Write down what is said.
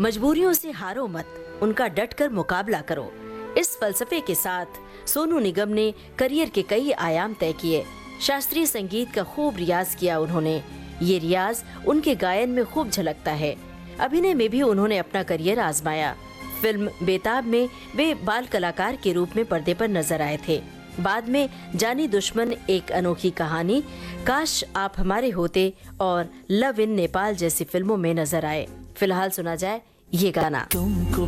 मजबूरियों से हारो मत, उनका डटकर मुकाबला करो। इस फलसफे के साथ सोनू निगम ने करियर के कई आयाम तय किए। शास्त्रीय संगीत का खूब रियाज किया उन्होंने। ये रियाज उनके गायन में खूब झलकता है। अभिनय में भी उन्होंने अपना करियर आजमाया। फिल्म बेताब में वे बाल कलाकार के रूप में पर्दे पर नजर आए थे। बाद में जानी दुश्मन, एक अनोखी कहानी, काश आप हमारे होते और लव इन नेपाल जैसी फिल्मों में नजर आए। फिलहाल सुना जाए ये गाना।